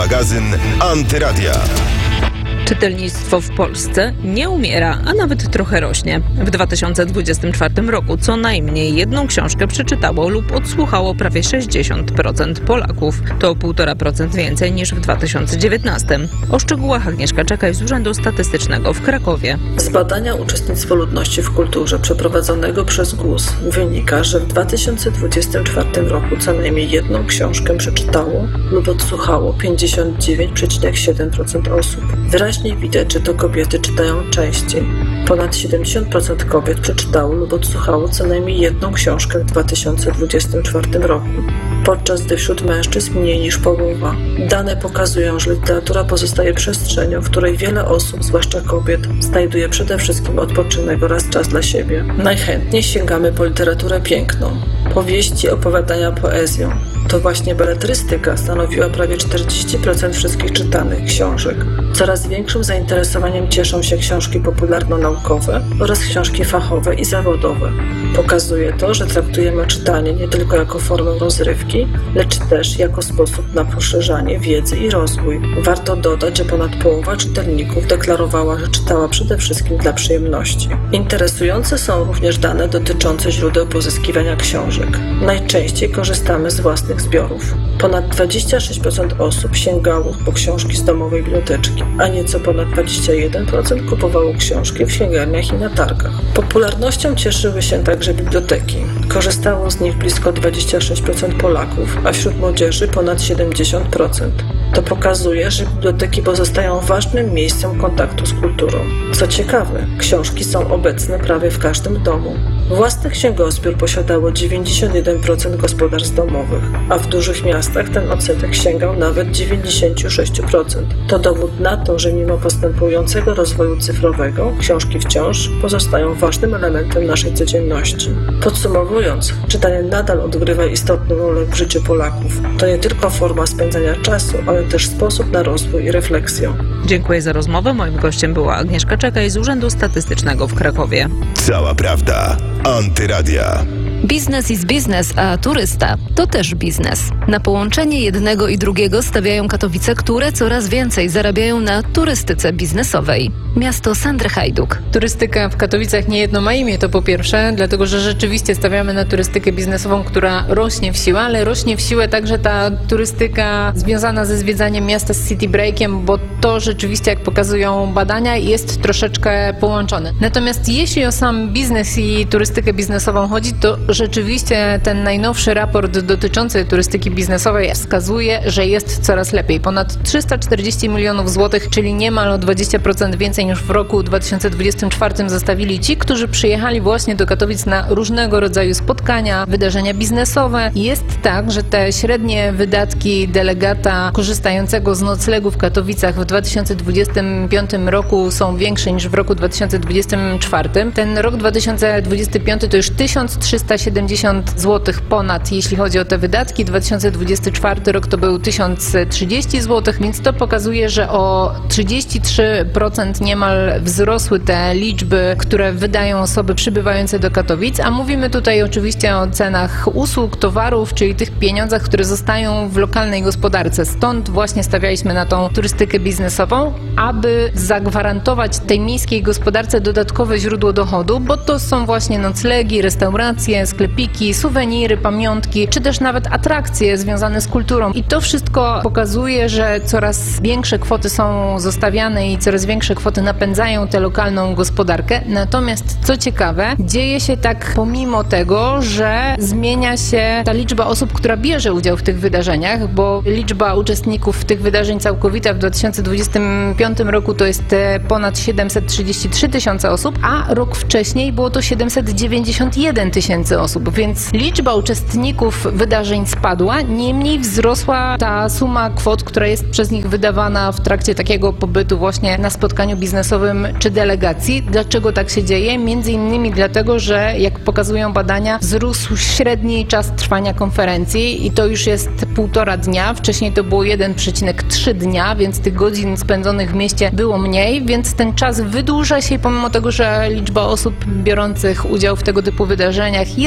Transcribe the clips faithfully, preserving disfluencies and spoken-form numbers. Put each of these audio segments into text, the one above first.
Magazyn Antyradia. Czytelnictwo w Polsce nie umiera, a nawet trochę rośnie. W dwa tysiące dwudziestym czwartym roku co najmniej jedną książkę przeczytało lub odsłuchało prawie sześćdziesiąt procent Polaków. To półtora procent więcej niż w dwa tysiące dziewiętnastym. O szczegółach Agnieszka Czekaj z Urzędu Statystycznego w Krakowie. Z badania uczestnictwo ludności w kulturze przeprowadzonego przez GUS wynika, że w dwa tysiące dwudziestym czwartym roku co najmniej jedną książkę przeczytało lub odsłuchało pięćdziesiąt dziewięć przecinek siedem procent osób. Wyraźnie widać, że to kobiety czytają częściej. Ponad siedemdziesiąt procent kobiet przeczytało lub odsłuchało co najmniej jedną książkę w dwa tysiące dwudziestym czwartym roku, podczas gdy wśród mężczyzn mniej niż połowa. Dane pokazują, że literatura pozostaje przestrzenią, w której wiele osób, zwłaszcza kobiet, znajduje przede wszystkim odpoczynek oraz czas dla siebie. Najchętniej sięgamy po literaturę piękną, powieści, opowiadania, poezją. To właśnie beletrystyka stanowiła prawie czterdzieści procent wszystkich czytanych książek. Coraz większym zainteresowaniem cieszą się książki popularno-naukowe oraz książki fachowe i zawodowe. Pokazuje to, że traktujemy czytanie nie tylko jako formę rozrywki, lecz też jako sposób na poszerzanie wiedzy i rozwój. Warto dodać, że ponad połowa czytelników deklarowała, że czytała przede wszystkim dla przyjemności. Interesujące są również dane dotyczące źródeł pozyskiwania książek. Najczęściej korzystamy z własnych zbiorów. Ponad dwadzieścia sześć procent osób sięgało po książki z domowej biblioteczki, a nieco ponad dwadzieścia jeden procent kupowało książki w księgarniach i na targach. Popularnością cieszyły się także biblioteki. Korzystało z nich blisko dwadzieścia sześć procent Polaków, a wśród młodzieży ponad siedemdziesiąt procent. To pokazuje, że biblioteki pozostają ważnym miejscem kontaktu z kulturą. Co ciekawe, książki są obecne prawie w każdym domu. Własny księgozbiór posiadało dziewięćdziesiąt jeden procent gospodarstw domowych, a w dużych miastach ten odsetek sięgał nawet dziewięćdziesiąt sześć procent. To dowód na to, że mimo postępującego rozwoju cyfrowego, książki wciąż pozostają ważnym elementem naszej codzienności. Podsumowując, czytanie nadal odgrywa istotną rolę w życiu Polaków. To nie tylko forma spędzania czasu, ale też sposób na rozwój i refleksję. Dziękuję za rozmowę. Moim gościem była Agnieszka Czekaj z Urzędu Statystycznego w Krakowie. Cała prawda. Antyradia. Biznes is biznes, a turysta to też biznes. Na połączenie jednego i drugiego stawiają Katowice, które coraz więcej zarabiają na turystyce biznesowej. Miasto Sandry Hajduk. Turystyka w Katowicach niejedno ma imię, to po pierwsze, dlatego że rzeczywiście stawiamy na turystykę biznesową, która rośnie w siłę, ale rośnie w siłę także ta turystyka związana ze zwiedzaniem miasta z city breakiem, bo to rzeczywiście, jak pokazują badania, jest troszeczkę połączone. Natomiast jeśli o sam biznes i turystykę biznesową chodzi, to rzeczywiście ten najnowszy raport dotyczący turystyki biznesowej wskazuje, że jest coraz lepiej. Ponad trzysta czterdzieści milionów złotych, czyli niemal o dwadzieścia procent więcej niż w roku dwa tysiące dwudziestym czwartym zostawili ci, którzy przyjechali właśnie do Katowic na różnego rodzaju spotkania, wydarzenia biznesowe. Jest tak, że te średnie wydatki delegata korzystającego z noclegu w Katowicach w dwa tysiące dwudziestym piątym roku są większe niż w roku dwa tysiące dwudziestym czwartym. Ten rok dwa tysiące dwudziesty piąty to już tysiąc trzysta siedemdziesiąt złotych ponad, jeśli chodzi o te wydatki. dwa tysiące dwudziesty czwarty rok to był tysiąc trzydzieści złotych, więc to pokazuje, że o trzydzieści trzy procent niemal wzrosły te liczby, które wydają osoby przybywające do Katowic, a mówimy tutaj oczywiście o cenach usług, towarów, czyli tych pieniądzach, które zostają w lokalnej gospodarce. Stąd właśnie stawialiśmy na tą turystykę biznesową, aby zagwarantować tej miejskiej gospodarce dodatkowe źródło dochodu, bo to są właśnie noclegi, restauracje, sklepiki, suweniry, pamiątki, czy też nawet atrakcje związane z kulturą. I to wszystko pokazuje, że coraz większe kwoty są zostawiane i coraz większe kwoty napędzają tę lokalną gospodarkę. Natomiast co ciekawe, dzieje się tak pomimo tego, że zmienia się ta liczba osób, która bierze udział w tych wydarzeniach, bo liczba uczestników tych wydarzeń całkowita w dwa tysiące dwudziestym piątym roku to jest ponad siedemset trzydzieści trzy tysiące osób, a rok wcześniej było to siedemset dziewięćdziesiąt jeden tysięcy osób, więc liczba uczestników wydarzeń spadła, niemniej wzrosła ta suma kwot, która jest przez nich wydawana w trakcie takiego pobytu właśnie na spotkaniu biznesowym czy delegacji. Dlaczego tak się dzieje? Między innymi dlatego, że jak pokazują badania, wzrósł średni czas trwania konferencji i to już jest półtora dnia. Wcześniej to było jeden przecinek trzy dnia, więc tych godzin spędzonych w mieście było mniej, więc ten czas wydłuża się pomimo tego, że liczba osób biorących udział w tego typu wydarzeniach jest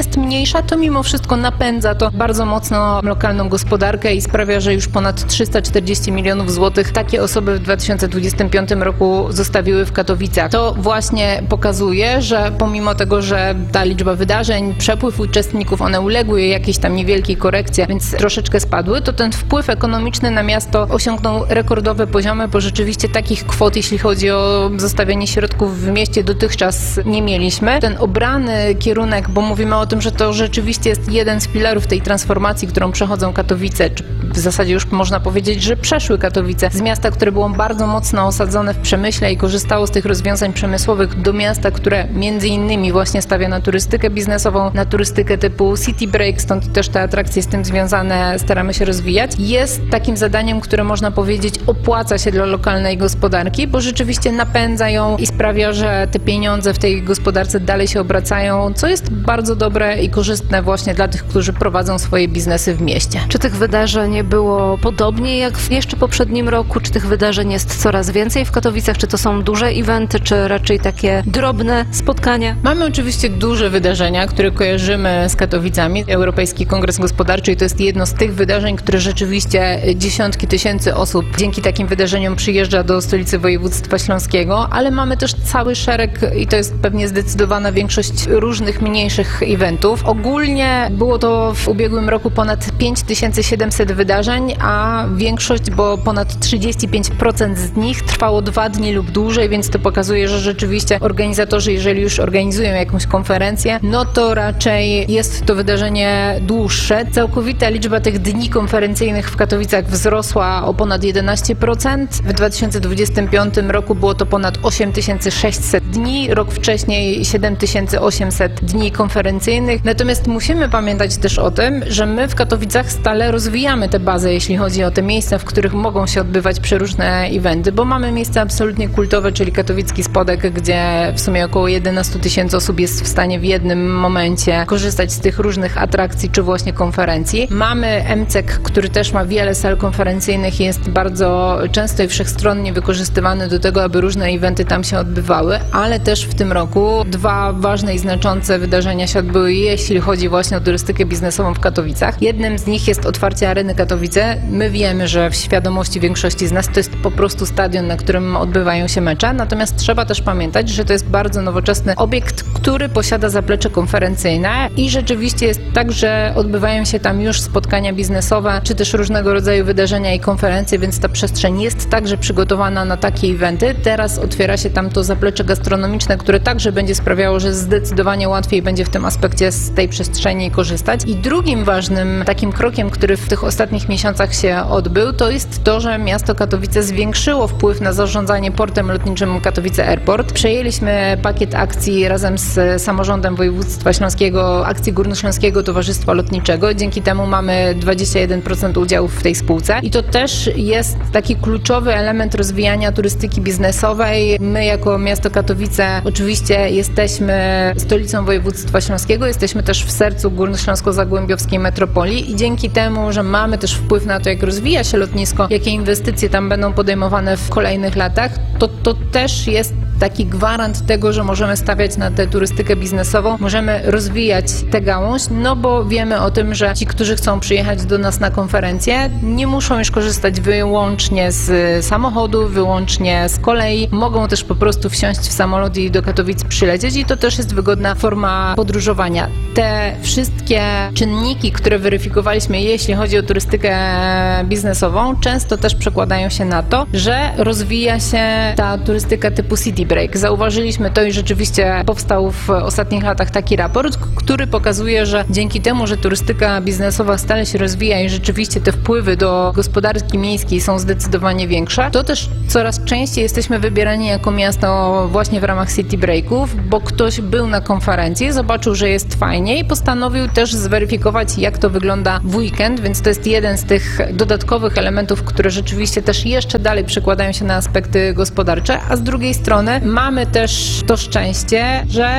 jest mniejsza, to mimo wszystko napędza to bardzo mocno lokalną gospodarkę i sprawia, że już ponad trzysta czterdzieści milionów złotych takie osoby w dwa tysiące dwudziestym piątym roku zostawiły w Katowicach. To właśnie pokazuje, że pomimo tego, że ta liczba wydarzeń, przepływ uczestników, one uległy jakiejś tam niewielkiej korekcji, więc troszeczkę spadły, to ten wpływ ekonomiczny na miasto osiągnął rekordowe poziomy, bo rzeczywiście takich kwot, jeśli chodzi o zostawianie środków w mieście, dotychczas nie mieliśmy. Ten obrany kierunek, bo mówimy o tym, że to rzeczywiście jest jeden z filarów tej transformacji, którą przechodzą Katowice, czy w zasadzie już można powiedzieć, że przeszły Katowice z miasta, które było bardzo mocno osadzone w przemyśle i korzystało z tych rozwiązań przemysłowych, do miasta, które między innymi właśnie stawia na turystykę biznesową, na turystykę typu City Break, stąd też te atrakcje z tym związane staramy się rozwijać. Jest takim zadaniem, które można powiedzieć opłaca się dla lokalnej gospodarki, bo rzeczywiście napędza ją i sprawia, że te pieniądze w tej gospodarce dalej się obracają, co jest bardzo dobre i korzystne właśnie dla tych, którzy prowadzą swoje biznesy w mieście. Czy tych wydarzeń było podobnie jak w jeszcze poprzednim roku? Czy tych wydarzeń jest coraz więcej w Katowicach? Czy to są duże eventy, czy raczej takie drobne spotkania? Mamy oczywiście duże wydarzenia, które kojarzymy z Katowicami. Europejski Kongres Gospodarczy i to jest jedno z tych wydarzeń, które rzeczywiście dziesiątki tysięcy osób dzięki takim wydarzeniom przyjeżdża do stolicy województwa śląskiego, ale mamy też cały szereg i to jest pewnie zdecydowana większość różnych mniejszych eventów. Ogólnie było to w ubiegłym roku ponad pięć tysięcy siedemset wydarzeń, a większość, bo ponad trzydzieści pięć procent z nich trwało dwa dni lub dłużej, więc to pokazuje, że rzeczywiście organizatorzy, jeżeli już organizują jakąś konferencję, no to raczej jest to wydarzenie dłuższe. Całkowita liczba tych dni konferencyjnych w Katowicach wzrosła o ponad jedenaście procent. W dwa tysiące dwudziestym piątym roku było to ponad osiem tysięcy sześćset dni, rok wcześniej siedem tysięcy osiemset dni konferencyjnych. Natomiast musimy pamiętać też o tym, że my w Katowicach stale rozwijamy tę bazę, jeśli chodzi o te miejsca, w których mogą się odbywać przeróżne eventy, bo mamy miejsca absolutnie kultowe, czyli Katowicki Spodek, gdzie w sumie około jedenaście tysięcy osób jest w stanie w jednym momencie korzystać z tych różnych atrakcji czy właśnie konferencji. Mamy M C E K, który też ma wiele sal konferencyjnych i jest bardzo często i wszechstronnie wykorzystywany do tego, aby różne eventy tam się odbywały, ale też w tym roku dwa ważne i znaczące wydarzenia się odbyły, jeśli chodzi właśnie o turystykę biznesową w Katowicach. Jednym z nich jest otwarcie Areny Katowice. My wiemy, że w świadomości większości z nas to jest po prostu stadion, na którym odbywają się mecze, natomiast trzeba też pamiętać, że to jest bardzo nowoczesny obiekt, który posiada zaplecze konferencyjne i rzeczywiście jest tak, że odbywają się tam już spotkania biznesowe, czy też różnego rodzaju wydarzenia i konferencje, więc ta przestrzeń jest także przygotowana na takie eventy. Teraz otwiera się tam to zaplecze gastronomiczne, które także będzie sprawiało, że zdecydowanie łatwiej będzie w tym aspekcie z tej przestrzeni korzystać. I drugim ważnym takim krokiem, który w tych ostatnich miesiącach się odbył, to jest to, że miasto Katowice zwiększyło wpływ na zarządzanie portem lotniczym Katowice Airport. Przejęliśmy pakiet akcji razem z samorządem województwa śląskiego, akcji Górnośląskiego Towarzystwa Lotniczego. Dzięki temu mamy dwadzieścia jeden procent udziałów w tej spółce i to też jest taki kluczowy element rozwijania turystyki biznesowej. My jako miasto Katowice oczywiście jesteśmy stolicą województwa śląskiego, jesteśmy też w sercu górnośląsko-zagłębiowskiej metropolii i dzięki temu, że mamy też wpływ na to, jak rozwija się lotnisko, jakie inwestycje tam będą podejmowane w kolejnych latach, to to też jest taki gwarant tego, że możemy stawiać na tę turystykę biznesową, możemy rozwijać tę gałąź, no bo wiemy o tym, że ci, którzy chcą przyjechać do nas na konferencję, nie muszą już korzystać wyłącznie z samochodu, wyłącznie z kolei, mogą też po prostu wsiąść w samolot i do Katowic przylecieć i to też jest wygodna forma podróżowania. Te wszystkie czynniki, które weryfikowaliśmy, jeśli chodzi o turystykę biznesową, często też przekładają się na to, że rozwija się ta turystyka typu City Break. Zauważyliśmy to i rzeczywiście powstał w ostatnich latach taki raport, który pokazuje, że dzięki temu, że turystyka biznesowa stale się rozwija i rzeczywiście te wpływy do gospodarki miejskiej są zdecydowanie większe, to też coraz częściej jesteśmy wybierani jako miasto właśnie w ramach City Breaków, bo ktoś był na konferencji, zobaczył, że jest fajnie i postanowił też zweryfikować, jak to wygląda w weekend, więc to jest jeden z tych dodatkowych elementów, które rzeczywiście też jeszcze dalej przekładają się na aspekty gospodarcze, a z drugiej strony mamy też to szczęście, że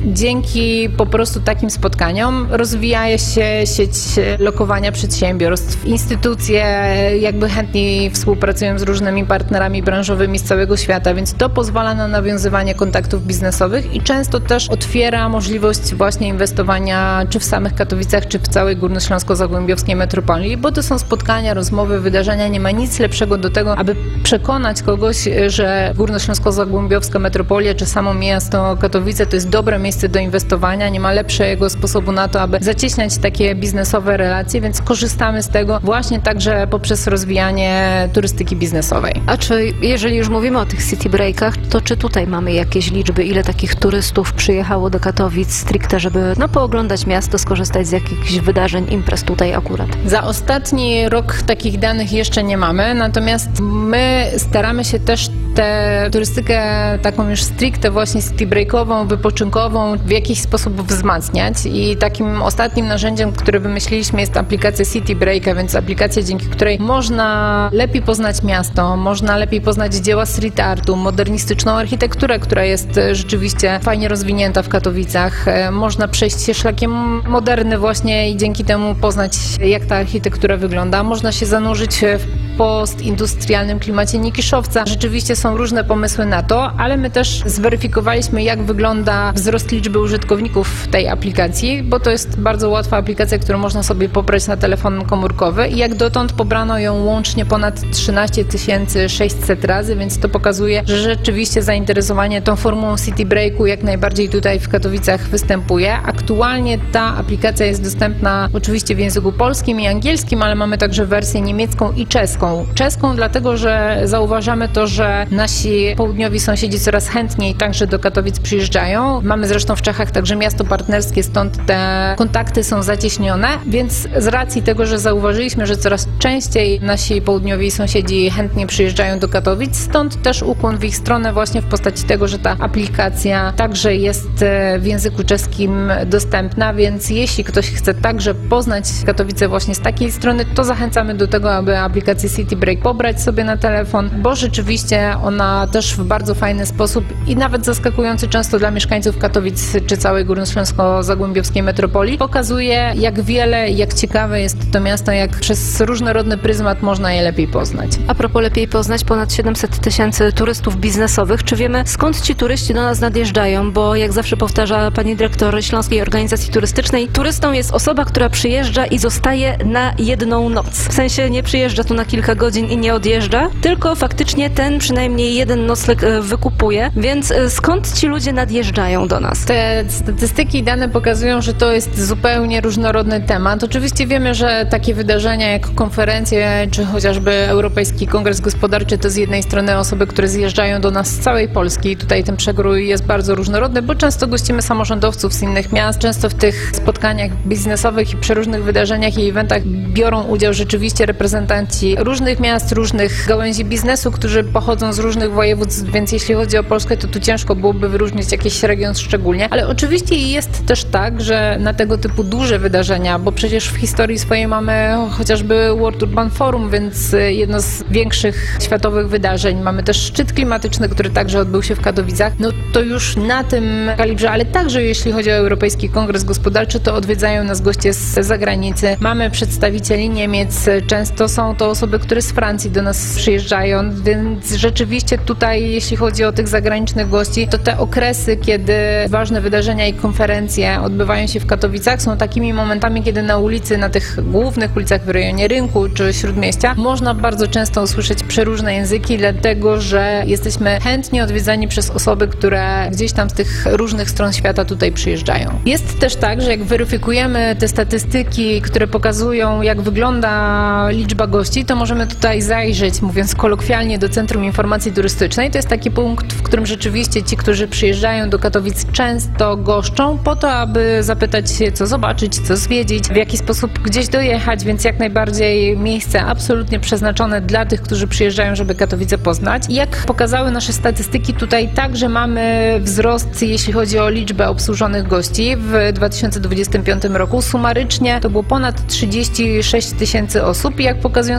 dzięki po prostu takim spotkaniom rozwija się sieć lokowania przedsiębiorstw. Instytucje jakby chętniej współpracują z różnymi partnerami branżowymi z całego świata, więc to pozwala na nawiązywanie kontaktów biznesowych i często też otwiera możliwość właśnie inwestowania czy w samych Katowicach, czy w całej górnośląsko-zagłębiowskiej metropolii, bo to są spotkania, rozmowy, wydarzenia. Nie ma nic lepszego do tego, aby przekonać kogoś, że górnośląsko-zagłębiowska metropolia, czy samo miasto Katowice to jest dobre miejsce do inwestowania. Nie ma lepszego sposobu na to, aby zacieśniać takie biznesowe relacje, więc korzystamy z tego właśnie także poprzez rozwijanie turystyki biznesowej. A czy jeżeli już mówimy o tych city breakach, to czy tutaj mamy jakieś liczby, ile takich turystów przyjechało do Katowic stricte, żeby no, pooglądać miasto, skorzystać z jakichś wydarzeń, imprez tutaj akurat? Za ostatni rok takich danych jeszcze nie mamy, natomiast my staramy się też tę turystykę taką już stricte właśnie city breakową, wypoczynkową w jakiś sposób wzmacniać i takim ostatnim narzędziem, które wymyśliliśmy, jest aplikacja City Break, a więc aplikacja, dzięki której można lepiej poznać miasto, można lepiej poznać dzieła street artu, modernistyczną architekturę, która jest rzeczywiście fajnie rozwinięta w Katowicach. Można przejść się szlakiem moderny właśnie i dzięki temu poznać, jak ta architektura wygląda. Można się zanurzyć w postindustrialnym klimacie Nikiszowca. Rzeczywiście są różne pomysły na to, ale my też zweryfikowaliśmy, jak wygląda wzrost liczby użytkowników tej aplikacji, bo to jest bardzo łatwa aplikacja, którą można sobie pobrać na telefon komórkowy i jak dotąd pobrano ją łącznie ponad trzynaście tysięcy sześćset razy, więc to pokazuje, że rzeczywiście zainteresowanie tą formułą City Breaku jak najbardziej tutaj w Katowicach występuje. Aktualnie ta aplikacja jest dostępna oczywiście w języku polskim i angielskim, ale mamy także wersję niemiecką i czeską. Czeską dlatego, że zauważamy to, że nasi południowi sąsiedzi coraz chętniej także do Katowic przyjeżdżają. Mamy zresztą w Czechach także miasto partnerskie, stąd te kontakty są zacieśnione, więc z racji tego, że zauważyliśmy, że coraz częściej nasi południowi sąsiedzi chętnie przyjeżdżają do Katowic, stąd też ukłon w ich stronę właśnie w postaci tego, że ta aplikacja także jest w języku czeskim dostępna, więc jeśli ktoś chce także poznać Katowice właśnie z takiej strony, to zachęcamy do tego, aby aplikację City Break pobrać sobie na telefon, bo rzeczywiście ona też w bardzo fajny sposób i nawet zaskakujący często dla mieszkańców Katowic czy całej górnośląsko-zagłębiowskiej metropolii pokazuje, jak wiele, jak ciekawe jest to miasto, jak przez różnorodny pryzmat można je lepiej poznać. A propos lepiej poznać, ponad siedemset tysięcy turystów biznesowych. Czy wiemy, skąd ci turyści do nas nadjeżdżają? Bo jak zawsze powtarza pani dyrektor Śląskiej Organizacji Turystycznej, turystą jest osoba, która przyjeżdża i zostaje na jedną noc. W sensie nie przyjeżdża tu na kilka godzin i nie odjeżdża, tylko faktycznie ten przynajmniej jeden nocleg wykupuje, więc skąd ci ludzie nadjeżdżają do nas? Te statystyki i dane pokazują, że to jest zupełnie różnorodny temat. Oczywiście wiemy, że takie wydarzenia jak konferencje, czy chociażby Europejski Kongres Gospodarczy to z jednej strony osoby, które zjeżdżają do nas z całej Polski. Tutaj ten przekrój jest bardzo różnorodny, bo często gościmy samorządowców z innych miast. Często w tych spotkaniach biznesowych i przeróżnych wydarzeniach i eventach biorą udział rzeczywiście reprezentanci różnych miast, różnych gałęzi biznesu, którzy pochodzą z różnych województw, więc jeśli chodzi o Polskę, to tu ciężko byłoby wyróżnić jakiś region szczególnie, ale oczywiście jest też tak, że na tego typu duże wydarzenia, bo przecież w historii swojej mamy chociażby World Urban Forum, więc jedno z większych światowych wydarzeń. Mamy też szczyt klimatyczny, który także odbył się w Katowicach. No to już na tym kalibrze, ale także jeśli chodzi o Europejski Kongres Gospodarczy, to odwiedzają nas goście z zagranicy. Mamy przedstawicieli Niemiec, często są to osoby, które z Francji do nas przyjeżdżają, więc rzeczywiście tutaj, jeśli chodzi o tych zagranicznych gości, to te okresy, kiedy ważne wydarzenia i konferencje odbywają się w Katowicach, są takimi momentami, kiedy na ulicy, na tych głównych ulicach w rejonie Rynku czy Śródmieścia można bardzo często usłyszeć przeróżne języki, dlatego że jesteśmy chętnie odwiedzani przez osoby, które gdzieś tam z tych różnych stron świata tutaj przyjeżdżają. Jest też tak, że jak weryfikujemy te statystyki, które pokazują, jak wygląda liczba gości, to możemy tutaj zajrzeć, mówiąc kolokwialnie, do Centrum Informacji Turystycznej. To jest taki punkt, w którym rzeczywiście ci, którzy przyjeżdżają do Katowic, często goszczą po to, aby zapytać się, co zobaczyć, co zwiedzić, w jaki sposób gdzieś dojechać, więc jak najbardziej miejsce absolutnie przeznaczone dla tych, którzy przyjeżdżają, żeby Katowice poznać. I jak pokazały nasze statystyki, tutaj także mamy wzrost, jeśli chodzi o liczbę obsłużonych gości. W dwa tysiące dwudziestym piątym roku sumarycznie to było ponad trzydzieści sześć tysięcy osób i jak pokazują statystyki,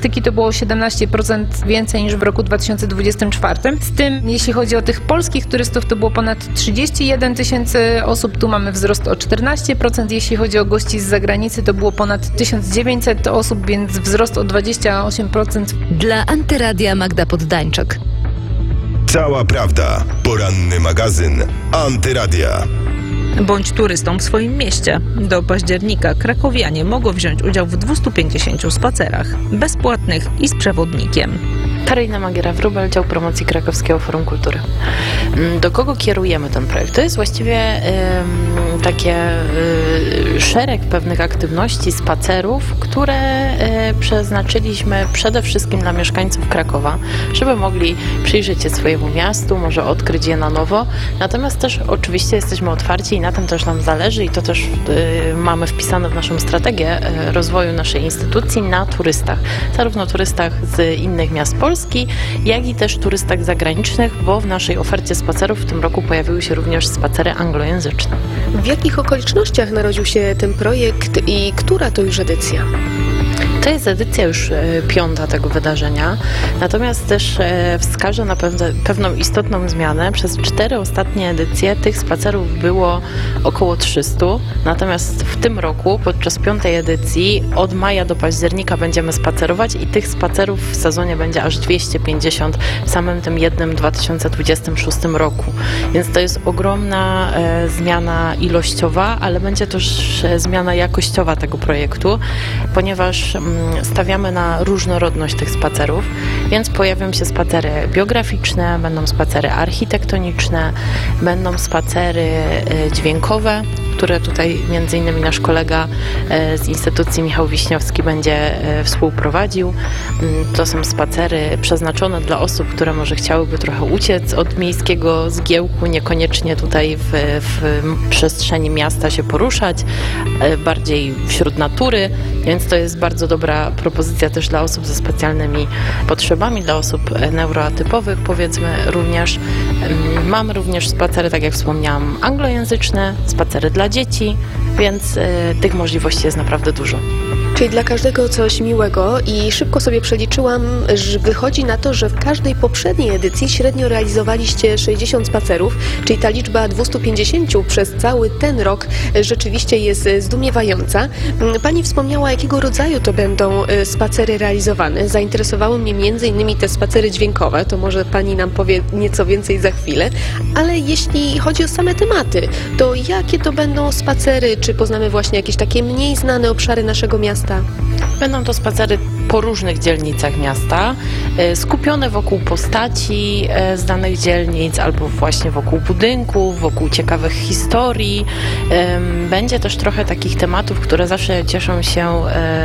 turystyki to było siedemnaście procent więcej niż w roku dwa tysiące dwudziestym czwartym. Z tym, jeśli chodzi o tych polskich turystów, to było ponad trzydzieści jeden tysięcy osób, tu mamy wzrost o czternaście procent. Jeśli chodzi o gości z zagranicy, to było ponad tysiąc dziewięćset osób, więc wzrost o dwadzieścia osiem procent. Dla Antyradia Magda Poddańczyk. Cała prawda. Poranny magazyn Antyradia. Bądź turystą w swoim mieście. Do października krakowianie mogą wziąć udział w dwieście pięćdziesięciu spacerach, bezpłatnych i z przewodnikiem. Karolina Magiera-Wróbel, dział promocji Krakowskiego Forum Kultury. Do kogo kierujemy ten projekt? To jest właściwie y, takie y, szereg pewnych aktywności, spacerów, które y, przeznaczyliśmy przede wszystkim dla mieszkańców Krakowa, żeby mogli przyjrzeć się swojemu miastu, może odkryć je na nowo. Natomiast też oczywiście jesteśmy otwarci i na tym też nam zależy i to też y, mamy wpisane w naszą strategię y, rozwoju naszej instytucji na turystach. Zarówno turystach z innych miast Polski, jak i też turystach zagranicznych, bo w naszej ofercie spacerów w tym roku pojawiły się również spacery anglojęzyczne. W jakich okolicznościach narodził się ten projekt i która to już edycja? To jest edycja już piąta tego wydarzenia, natomiast też wskażę na pewne, pewną istotną zmianę. Przez cztery ostatnie edycje tych spacerów było około trzysta, natomiast w tym roku podczas piątej edycji od maja do października będziemy spacerować i tych spacerów w sezonie będzie aż dwieście pięćdziesiąt w samym tym jednym dwa tysiące dwudziestym szóstym roku. Więc to jest ogromna e, zmiana ilościowa, ale będzie też e, zmiana jakościowa tego projektu, ponieważ stawiamy na różnorodność tych spacerów, więc pojawią się spacery biograficzne, będą spacery architektoniczne, będą spacery dźwiękowe, które tutaj między innymi nasz kolega z Instytucji Michał Wiśniowski będzie współprowadził. To są spacery przeznaczone dla osób, które może chciałyby trochę uciec od miejskiego zgiełku, niekoniecznie tutaj w, w przestrzeni miasta się poruszać, bardziej wśród natury, więc to jest bardzo dobra propozycja też dla osób ze specjalnymi potrzebami, dla osób neuroatypowych powiedzmy również. Mamy również spacery, tak jak wspomniałam, anglojęzyczne, spacery dla dzieci, więc y, tych możliwości jest naprawdę dużo. Czyli dla każdego coś miłego i szybko sobie przeliczyłam, że wychodzi na to, że w każdej poprzedniej edycji średnio realizowaliście sześćdziesiąt spacerów, czyli ta liczba dwieście pięćdziesiąt przez cały ten rok rzeczywiście jest zdumiewająca. Pani wspomniała, jakiego rodzaju to będą spacery realizowane. Zainteresowały mnie między innymi te spacery dźwiękowe, to może Pani nam powie nieco więcej za chwilę, ale jeśli chodzi o same tematy, to jakie to będą spacery? Czy poznamy właśnie jakieś takie mniej znane obszary naszego miasta? Będą to spacery po różnych dzielnicach miasta, skupione wokół postaci z danych dzielnic albo właśnie wokół budynków, wokół ciekawych historii. Będzie też trochę takich tematów, które zawsze cieszą się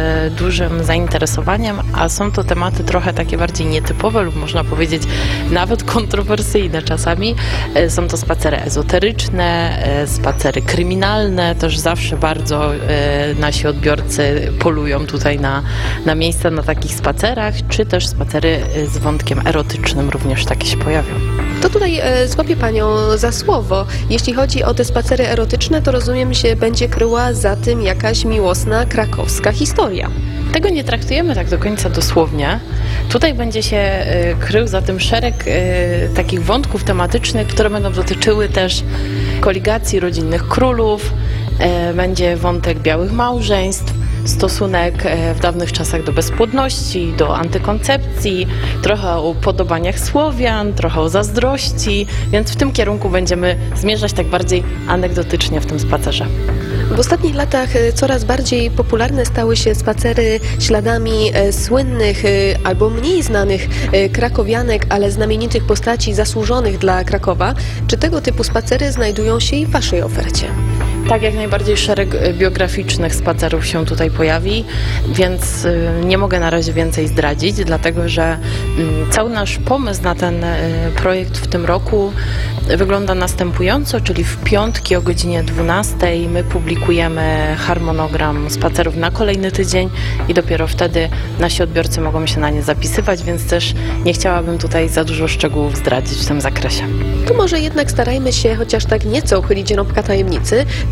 dużym zainteresowaniem, a są to tematy trochę takie bardziej nietypowe lub można powiedzieć nawet kontrowersyjne czasami. Są to spacery ezoteryczne, spacery kryminalne, też zawsze bardzo nasi odbiorcy polują tutaj na, na miejsca na takich spacerach, czy też spacery z wątkiem erotycznym również takie się pojawią. To tutaj e, złapię Panią za słowo. Jeśli chodzi o te spacery erotyczne, to rozumiem się będzie kryła za tym jakaś miłosna krakowska historia. Tego nie traktujemy tak do końca dosłownie. Tutaj będzie się y, krył za tym szereg y, takich wątków tematycznych, które będą dotyczyły też koligacji rodzinnych królów, y, będzie wątek białych małżeństw, stosunek w dawnych czasach do bezpłodności, do antykoncepcji, trochę o upodobaniach Słowian, trochę o zazdrości, więc w tym kierunku będziemy zmierzać tak bardziej anegdotycznie w tym spacerze. W ostatnich latach coraz bardziej popularne stały się spacery śladami słynnych albo mniej znanych krakowianek, ale znamienitych postaci zasłużonych dla Krakowa. Czy tego typu spacery znajdują się i w Waszej ofercie? Tak, jak najbardziej szereg biograficznych spacerów się tutaj pojawi, więc nie mogę na razie więcej zdradzić, dlatego że cały nasz pomysł na ten projekt w tym roku wygląda następująco, czyli w piątki o godzinie dwunastej my publikujemy harmonogram spacerów na kolejny tydzień i dopiero wtedy nasi odbiorcy mogą się na nie zapisywać, więc też nie chciałabym tutaj za dużo szczegółów zdradzić w tym zakresie. Tu może jednak starajmy się chociaż tak nieco uchylić rąbka tajemnicy,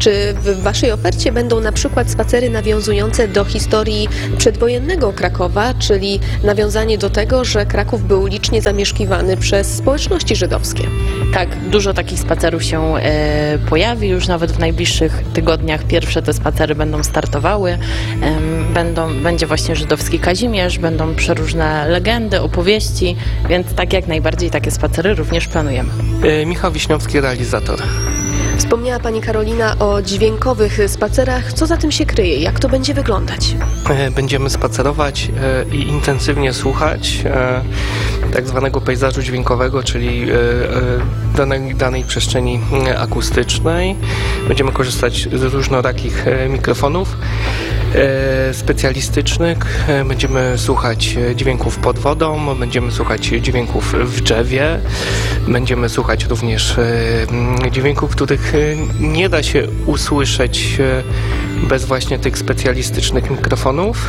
Czy w Waszej ofercie będą na przykład spacery nawiązujące do historii przedwojennego Krakowa, czyli nawiązanie do tego, że Kraków był licznie zamieszkiwany przez społeczności żydowskie? Tak, dużo takich spacerów się e, pojawi, już nawet w najbliższych tygodniach pierwsze te spacery będą startowały. E, będą, będzie właśnie żydowski Kazimierz, będą przeróżne legendy, opowieści, więc tak jak najbardziej takie spacery również planujemy. E, Michał Wiśniowski, realizator. Wspomniała Pani Karolina o dźwiękowych spacerach. Co za tym się kryje? Jak to będzie wyglądać? Będziemy spacerować i intensywnie słuchać tak zwanego pejzażu dźwiękowego, czyli danej, danej przestrzeni akustycznej. Będziemy korzystać z różnorakich mikrofonów specjalistycznych. Będziemy słuchać dźwięków pod wodą, będziemy słuchać dźwięków w drzewie, będziemy słuchać również dźwięków, których nie da się usłyszeć bez właśnie tych specjalistycznych mikrofonów,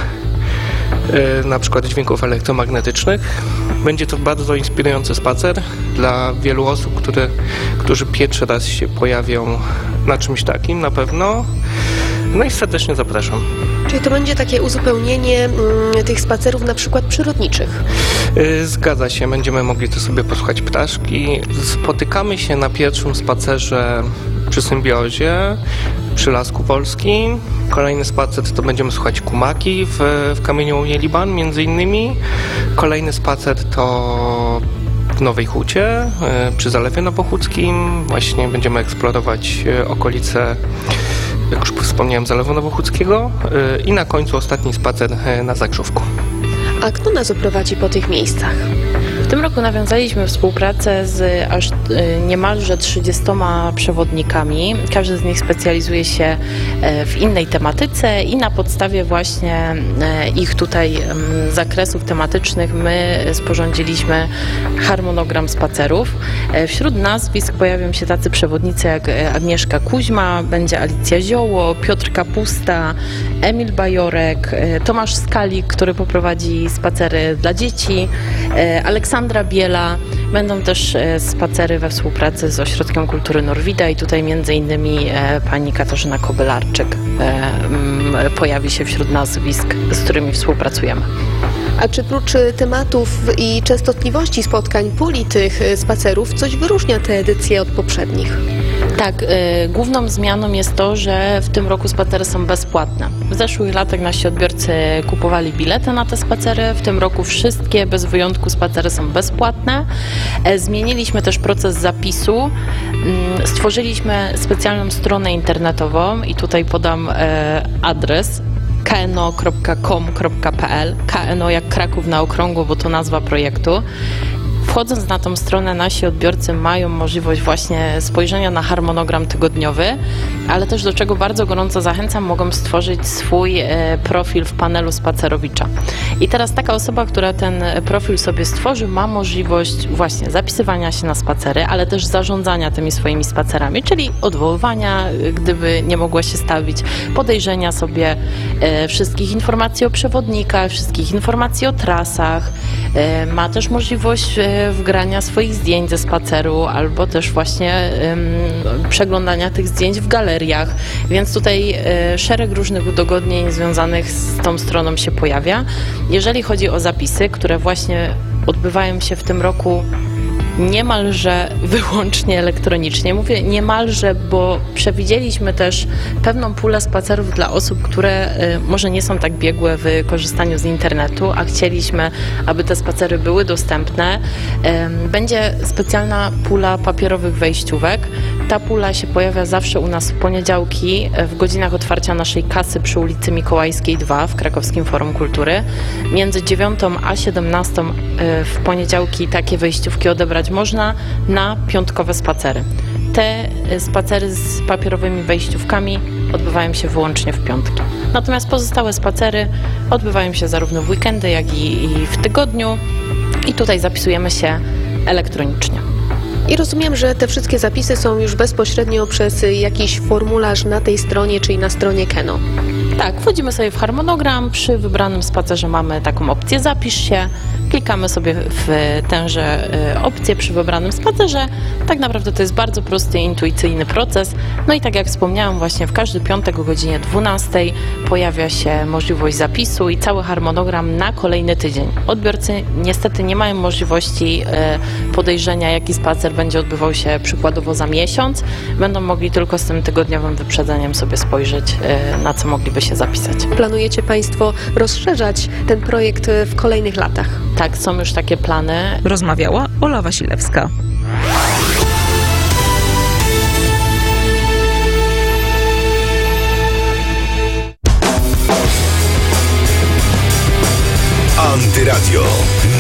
na przykład dźwięków elektromagnetycznych. Będzie to bardzo inspirujący spacer dla wielu osób, które, którzy pierwszy raz się pojawią na czymś takim na pewno. No i serdecznie zapraszam. Czyli to będzie takie uzupełnienie mm, tych spacerów na przykład przyrodniczych? Zgadza się, będziemy mogli tu sobie posłuchać ptaszki. Spotykamy się na pierwszym spacerze przy Symbiozie, przy Lasku Wolskim. Kolejny spacer to będziemy słuchać kumaki w, w Kamieniołonie Liban między innymi. Kolejny spacer to w Nowej Hucie przy Zalewie Nowochódzkim. Właśnie będziemy eksplorować okolice, jak już wspomniałem, Zalewu Nowochódzkiego i na końcu ostatni spacer na Zagrzówku. A kto nas oprowadzi po tych miejscach? W tym roku nawiązaliśmy współpracę z aż niemalże trzydziestoma przewodnikami. Każdy z nich specjalizuje się w innej tematyce i na podstawie właśnie ich tutaj zakresów tematycznych my sporządziliśmy harmonogram spacerów. Wśród nazwisk pojawią się tacy przewodnicy jak Agnieszka Kuźma, będzie Alicja Zioło, Piotr Kapusta, Emil Bajorek, Tomasz Skalik, który poprowadzi spacery dla dzieci, Aleksandra Biela. Będą też spacery we współpracy z Ośrodkiem Kultury Norwida i tutaj między innymi pani Katarzyna Kobylarczyk pojawi się wśród nazwisk, z którymi współpracujemy. A czy prócz tematów i częstotliwości spotkań, puli tych spacerów, coś wyróżnia te edycje od poprzednich? Tak, y, główną zmianą jest to, że w tym roku spacery są bezpłatne. W zeszłych latach nasi odbiorcy kupowali bilety na te spacery, w tym roku wszystkie bez wyjątku spacery są bezpłatne. E, zmieniliśmy też proces zapisu, y, stworzyliśmy specjalną stronę internetową i tutaj podam e, adres k n o kropka com kropka p l, K N O jak Kraków na okrągło, bo to nazwa projektu. Wchodząc na tą stronę, nasi odbiorcy mają możliwość właśnie spojrzenia na harmonogram tygodniowy, ale też do czego bardzo gorąco zachęcam, mogą stworzyć swój e, profil w panelu spacerowicza. I teraz taka osoba, która ten profil sobie stworzy, ma możliwość właśnie zapisywania się na spacery, ale też zarządzania tymi swoimi spacerami, czyli odwoływania, gdyby nie mogła się stawić, podejrzenia sobie e, wszystkich informacji o przewodnikach, wszystkich informacji o trasach. E, ma też możliwość e, wgrania swoich zdjęć ze spaceru albo też właśnie um, przeglądania tych zdjęć w galeriach, więc tutaj e, szereg różnych udogodnień związanych z tą stroną się pojawia. Jeżeli chodzi o zapisy, które właśnie odbywają się w tym roku niemalże wyłącznie elektronicznie. Mówię niemalże, bo przewidzieliśmy też pewną pulę spacerów dla osób, które y, może nie są tak biegłe w korzystaniu z internetu, a chcieliśmy, aby te spacery były dostępne. Y, będzie specjalna pula papierowych wejściówek. Ta pula się pojawia zawsze u nas w poniedziałki w godzinach otwarcia naszej kasy przy ulicy Mikołajskiej dwa w Krakowskim Forum Kultury. Między dziewiątą a siedemnastą y, w poniedziałki takie wejściówki odebrać można na piątkowe spacery. Te spacery z papierowymi wejściówkami odbywają się wyłącznie w piątki. Natomiast pozostałe spacery odbywają się zarówno w weekendy, jak i, i w tygodniu i tutaj zapisujemy się elektronicznie. I rozumiem, że te wszystkie zapisy są już bezpośrednio przez jakiś formularz na tej stronie, czyli na stronie K N O. Tak, wchodzimy sobie w harmonogram, przy wybranym spacerze mamy taką opcję zapisz się, klikamy sobie w tęże opcję przy wybranym spacerze. Tak naprawdę to jest bardzo prosty, intuicyjny proces. No i tak jak wspomniałam, właśnie w każdy piątek o godzinie dwunastej pojawia się możliwość zapisu i cały harmonogram na kolejny tydzień. Odbiorcy niestety nie mają możliwości podejrzenia, jaki spacer będzie odbywał się przykładowo za miesiąc. Będą mogli tylko z tym tygodniowym wyprzedzeniem sobie spojrzeć, na co mogliby się zapisać. Planujecie Państwo rozszerzać ten projekt w kolejnych latach? Tak, są już takie plany. Rozmawiała Ola Wasilewska. Antyradio.